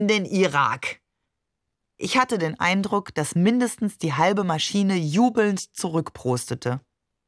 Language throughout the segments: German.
in den Irak. Ich hatte den Eindruck, dass mindestens die halbe Maschine jubelnd zurückprostete.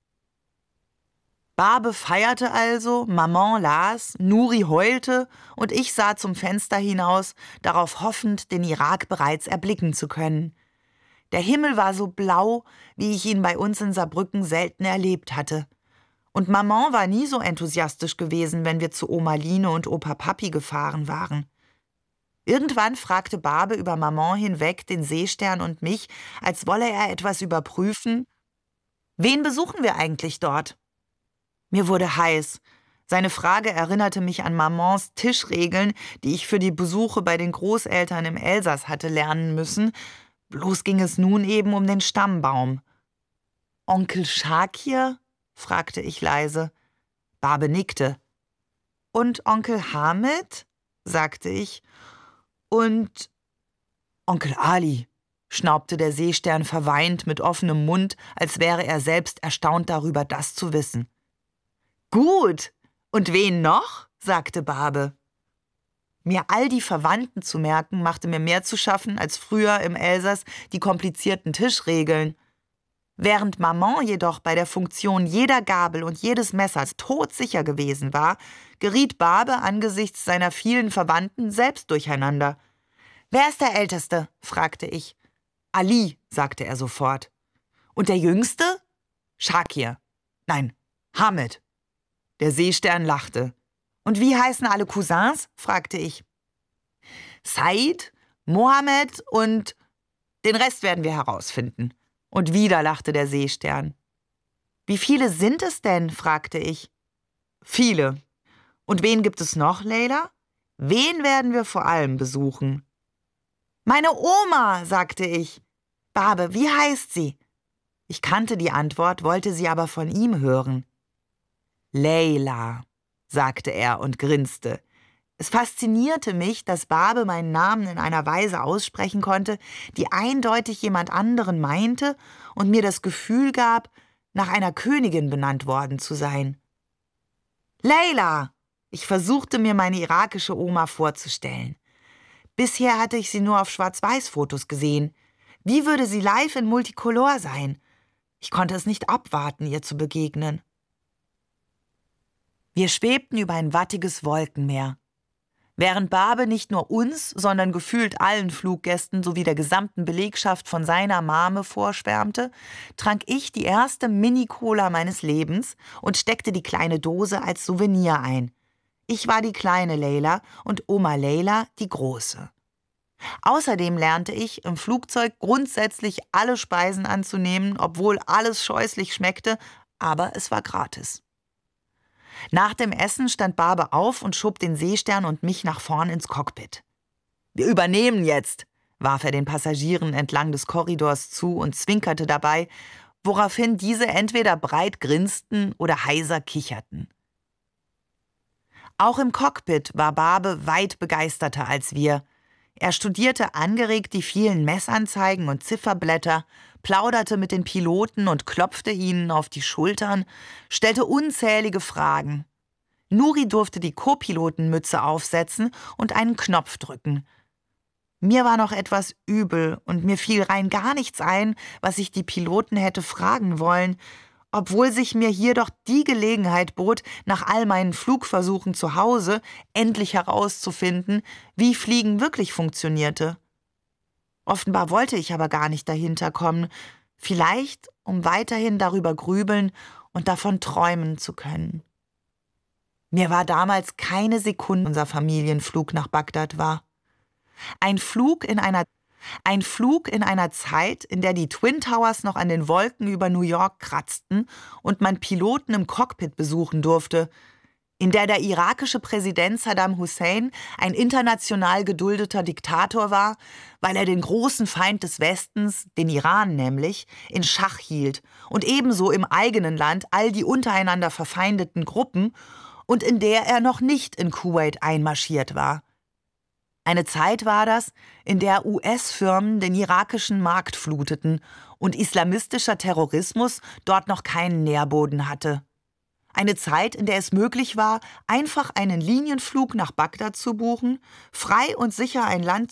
Barbe feierte also, Maman las, Nuri heulte und ich sah zum Fenster hinaus, darauf hoffend, den Irak bereits erblicken zu können. Der Himmel war so blau, wie ich ihn bei uns in Saarbrücken selten erlebt hatte. Und Maman war nie so enthusiastisch gewesen, wenn wir zu Oma Line und Opa Papi gefahren waren. Irgendwann fragte Barbe über Maman hinweg den Seestern und mich, als wolle er etwas überprüfen. »Wen besuchen wir eigentlich dort?« Mir wurde heiß. Seine Frage erinnerte mich an Mamans Tischregeln, die ich für die Besuche bei den Großeltern im Elsass hatte lernen müssen. Bloß ging es nun eben um den Stammbaum. »Onkel Schakir?« fragte ich leise. Barbe nickte. »Und Onkel Hamid?« sagte ich. »Und Onkel Ali«, schnaubte der Seestern verweint mit offenem Mund, als wäre er selbst erstaunt darüber, das zu wissen. »Gut, und wen noch?« sagte Barbe. Mir all die Verwandten zu merken, machte mir mehr zu schaffen als früher im Elsass die komplizierten Tischregeln. Während Maman jedoch bei der Funktion jeder Gabel und jedes Messers todsicher gewesen war, geriet Barbe angesichts seiner vielen Verwandten selbst durcheinander. »Wer ist der Älteste?« fragte ich. »Ali«, sagte er sofort. »Und der Jüngste?« »Schakir. Nein, Hamid.« Der Seestern lachte. »Und wie heißen alle Cousins?« fragte ich. »Said, Mohammed und den Rest werden wir herausfinden.« Und wieder lachte der Seestern. »Wie viele sind es denn?« fragte ich. »Viele. Und wen gibt es noch, Leila? Wen werden wir vor allem besuchen?« »Meine Oma«, sagte ich. »Barbe, wie heißt sie?« Ich kannte die Antwort, wollte sie aber von ihm hören. »Leila«, sagte er und grinste. Es faszinierte mich, dass Barbe meinen Namen in einer Weise aussprechen konnte, die eindeutig jemand anderen meinte und mir das Gefühl gab, nach einer Königin benannt worden zu sein. »Leila«, ich versuchte mir meine irakische Oma vorzustellen. Bisher hatte ich sie nur auf Schwarz-Weiß-Fotos gesehen. Wie würde sie live in Multicolor sein? Ich konnte es nicht abwarten, ihr zu begegnen. Wir schwebten über ein wattiges Wolkenmeer. Während Barbe nicht nur uns, sondern gefühlt allen Fluggästen sowie der gesamten Belegschaft von seiner Mame vorschwärmte, trank ich die erste Mini-Cola meines Lebens und steckte die kleine Dose als Souvenir ein. Ich war die kleine Leila und Oma Leila die große. Außerdem lernte ich, im Flugzeug grundsätzlich alle Speisen anzunehmen, obwohl alles scheußlich schmeckte, aber es war gratis. Nach dem Essen stand Barbe auf und schob den Seestern und mich nach vorn ins Cockpit. »Wir übernehmen jetzt«, warf er den Passagieren entlang des Korridors zu und zwinkerte dabei, woraufhin diese entweder breit grinsten oder heiser kicherten. Auch im Cockpit war Barbe weit begeisterter als wir. Er studierte angeregt die vielen Messanzeigen und Zifferblätter, plauderte mit den Piloten und klopfte ihnen auf die Schultern, stellte unzählige Fragen. Nuri durfte die Co-Pilotenmütze aufsetzen und einen Knopf drücken. Mir war noch etwas übel und mir fiel rein gar nichts ein, was ich die Piloten hätte fragen wollen, obwohl sich mir hier doch die Gelegenheit bot, nach all meinen Flugversuchen zu Hause endlich herauszufinden, wie Fliegen wirklich funktionierte. Offenbar wollte ich aber gar nicht dahinter kommen, vielleicht, um weiterhin darüber grübeln und davon träumen zu können. Mir war damals keine Sekunde unser Familienflug nach Bagdad war. Ein Flug in einer Zeit, in der die Twin Towers noch an den Wolken über New York kratzten und man Piloten im Cockpit besuchen durfte, in der der irakische Präsident Saddam Hussein ein international geduldeter Diktator war, weil er den großen Feind des Westens, den Iran nämlich, in Schach hielt und ebenso im eigenen Land all die untereinander verfeindeten Gruppen und in der er noch nicht in Kuwait einmarschiert war. Eine Zeit war das, in der US-Firmen den irakischen Markt fluteten und islamistischer Terrorismus dort noch keinen Nährboden hatte. Eine Zeit, in der es möglich war, einfach einen Linienflug nach Bagdad zu buchen, frei und sicher ein Land